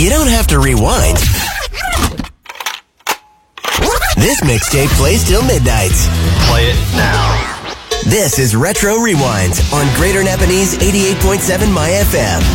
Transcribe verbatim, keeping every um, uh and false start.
you don't have to rewind. This mixtape plays till midnight. Play it now. This is Retro Rewind on Greater Napanese eighty-eight point seven My F M.